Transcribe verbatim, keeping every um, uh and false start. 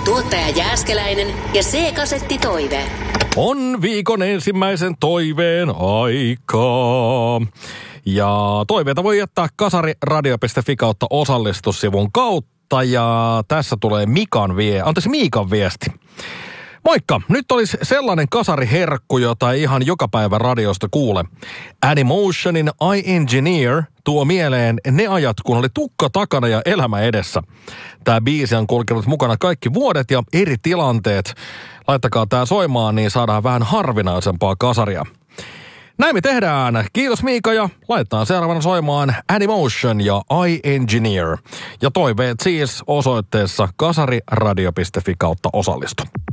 Tuottaja Jääskeläinen ja C-kasetti Toive. On viikon ensimmäisen toiveen aikaa. Ja toiveita voi jättää kasariradio piste fi kautta osallistussivun kautta. Ja tässä tulee Mikan vie, anteeksi Miikan viesti. Moikka, nyt olisi sellainen kasariherkku, jota ei ihan joka päivä radiosta kuule. Animotionin I Engineer tuo mieleen ne ajat, kun oli tukka takana ja elämä edessä. Tämä biisi on kulkenut mukana kaikki vuodet ja eri tilanteet. Laittakaa tää soimaan, niin saadaan vähän harvinaisempaa kasaria. Näin me tehdään. Kiitos Miika ja laitetaan seuraavana soimaan Animotion ja I Engineer. Ja toiveet siis osoitteessa kasariradio piste fi kautta osallistu.